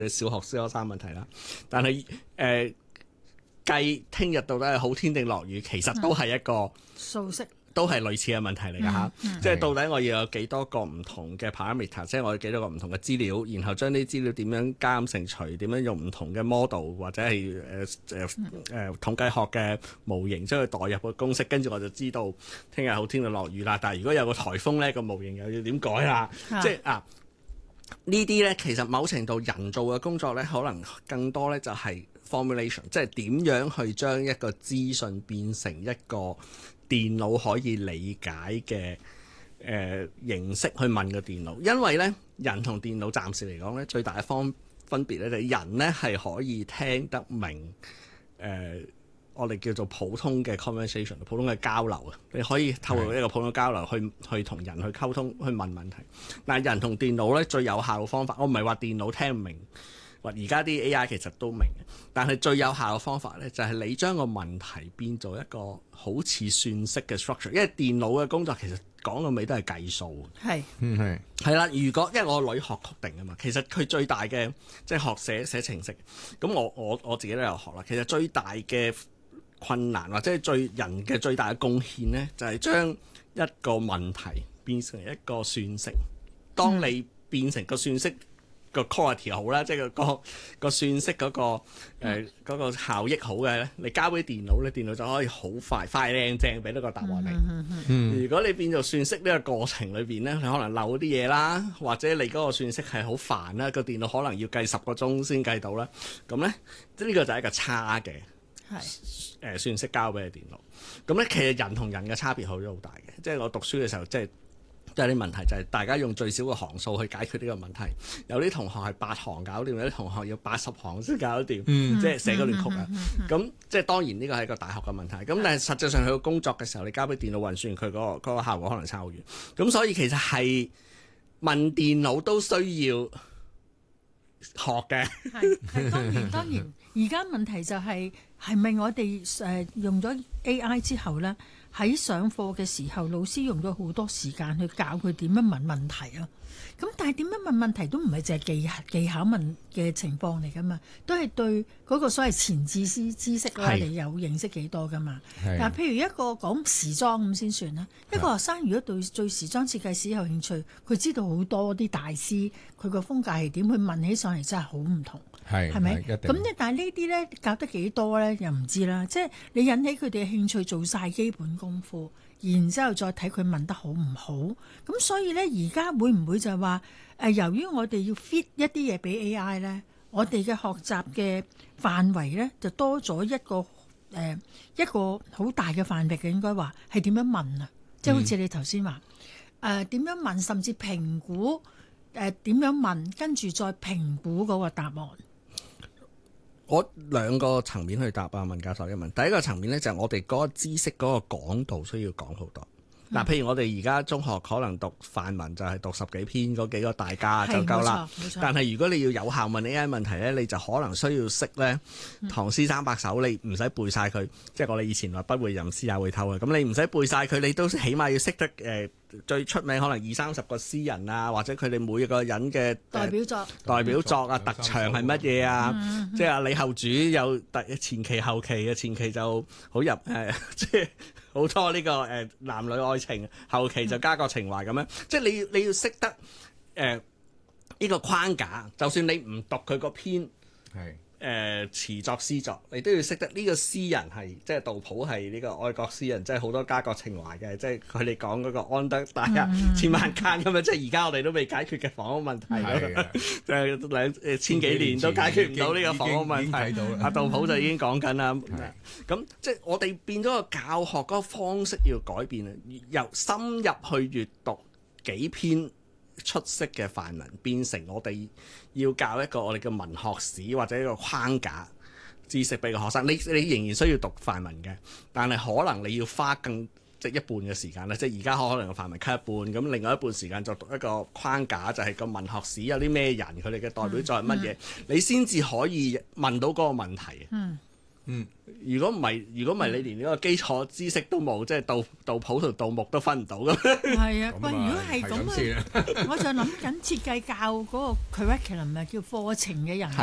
小學生問題啦。但係計聽日到底係好天定落雨，其實都係一個數式。 都係類似嘅問題嚟㗎嚇，即係到底我要有幾多個唔同嘅 parameter， 即係我有幾多個唔同嘅資料，然後將啲資料點樣加減乘除，點樣用唔同嘅 model 或者係統計學嘅模型將佢代入個公式，跟住我就知道聽日好天就落雨啦。但係如果有個颱風咧，個模型又要點改啦？即係呢啲咧，其實某程度人做嘅工作咧，可能更多咧就係 formulation， 即係點樣去將一個資訊變成一個電腦可以理解嘅形式去問個電腦，因為咧人同電腦暫時嚟講咧最大嘅分別咧就係人咧係可以聽得明我哋叫做普通嘅 conversation， 普通嘅交流啊，你可以透過一個普通交流去同人去溝通去問問題。但係人同電腦咧最有效嘅方法，我唔係話電腦聽唔明。而家啲 AI 其實都明嘅，但係最有效嘅方法咧，就係你將個問題變做一個好似算式嘅 structure， 因為電腦嘅工作其實講到尾都係計數。係啦，如果因為我女學 coding 啊嘛，其實佢最大嘅即係學寫程式，咁我自己都有學啦。其實最大嘅困難或者係人嘅最大嘅貢獻咧，就係將一個問題變成一個算式。當你變成個算式，個 quality 好啦，即係個算式嗰個效益好嘅咧，你交俾電腦咧，電腦就可以好快靚正俾到個答案你。如果你變做算式呢個過程裏邊咧，你可能漏啲嘢啦，或者你嗰個算式係好煩啦，個電腦可能要計10個鐘先計到啦。咁咧，呢個就係一個差嘅算式交俾你電腦。咁咧，其實人同人嘅差別好大嘅，即係我讀書嘅時候即係啲問題就係大家用最少嘅行數去解決呢個問題，有啲同學係8行搞掂，有啲同學要80行先搞掂，即係寫個亂曲啊。咁即係當然呢個係一個大學嘅問題，咁但係實際上佢個工作嘅時候，你交俾電腦運算，佢嗰個效果可能差好遠。咁所以其實係問電腦都需要學嘅。 係當然，而家問題就係咪我哋用咗 AI 之後咧？喺上課嘅時候，老師用咗好多時間去教佢點樣問問題啊！咁但係點樣問問題都唔係淨係技巧問嘅情況嚟噶嘛，都係對嗰個所謂前置知識啦，你有認識幾多噶嘛？嗱，譬如一個講時裝咁先算啦，一個學生如果對時裝設計師有興趣，佢知道好多啲大師佢個風格係點，佢問起上嚟真係好唔同，係咪？咁但係呢啲咧教得幾多咧又唔知啦，即係你引起佢哋嘅興趣，做晒基本功夫，然之後再睇佢問得好唔好。咁所以咧，而家會唔會就係話由於我哋要 fit 一啲嘢俾 AI 咧，我哋嘅學習嘅範圍咧就多咗一個好大嘅範圍嘅，應該話係點樣問啊？即係好似你頭先話點樣問，甚至評估點樣問，跟住再評估嗰個答案。 我兩個層面去答文教授嘅問題。第一個層面咧就係我哋嗰個知識嗰個廣度需要廣好多。嗱，譬如我哋而家中學可能讀範文就係讀10幾篇嗰幾個大家就夠啦。但係如果你要有效問 AI 問題咧，你就可能需要識咧唐詩300首，你唔使背晒佢。即係我哋以前話不會吟詩也會偷嘅。咁你唔使背晒佢，你都起碼要識得最出名可能20-30個詩人啊，或者佢哋每個人嘅代表作啊、 特長係乜嘢啊？即係李後主有前期後期嘅，前期就好入即係好多呢個男女愛情，後期就加個情懷咁樣。即係你要識得呢個框架，就算你唔讀佢個篇詞作詩作，你都要識得呢個詩人係即係杜甫係呢個愛國詩人，即係好多家國情懷嘅，即係佢哋講嗰個安得大業千萬間咁樣，即係而家我哋都未解決嘅房屋問題，就係千幾年都解決唔到呢個房屋問題。阿杜甫就已經講緊啦。咁即係我哋變咗個教學嗰個方式要改變啊，由深入去閱讀幾篇出色嘅範文，變成我哋要教一個我哋嘅文學史或者一個框架知識俾個學生。你仍然需要讀範文嘅，但係可能你要花即係一半嘅時間啦。即係而家可能個範文 cut 一半，咁另外一半時間就讀一個框架，就係個文學史有啲咩人，佢哋嘅代表作係乜嘢，你先至可以問到嗰個問題。 如果唔係你連呢個基礎知識都冇，即係道譜同道木都分唔到咁。 係啊，喂，如果係咁係咁先啊，我就諗緊設計教嗰個 curriculum 啊，叫課程嘅人